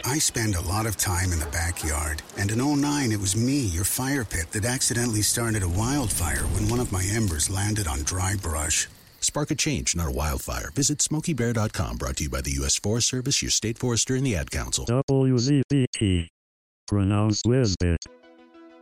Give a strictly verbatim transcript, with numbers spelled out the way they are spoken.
I spend a lot of time in the backyard, and in oh nine it was me, your fire pit, that accidentally started a wildfire when one of my embers landed on dry brush. Spark a change, not a wildfire. Visit Smokey Bear dot com, brought to you by the U S Forest Service, your state forester, and the Ad Council. W Z B T. Pronounced Wisbit.